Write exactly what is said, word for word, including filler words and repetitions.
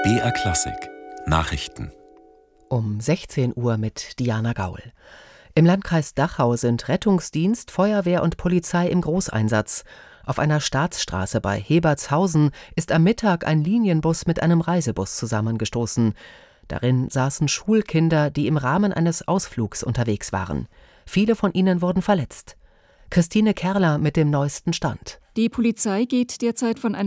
B R Klassik Nachrichten Um sechzehn Uhr mit Diana Gaul. Im Landkreis Dachau sind Rettungsdienst, Feuerwehr und Polizei im Großeinsatz. Auf einer Staatsstraße bei Hebertshausen ist am Mittag ein Linienbus mit einem Reisebus zusammengestoßen. Darin saßen Schulkinder, die im Rahmen eines Ausflugs unterwegs waren. Viele von ihnen wurden verletzt. Christine Kerler mit dem neuesten Stand. Die Polizei geht derzeit von einer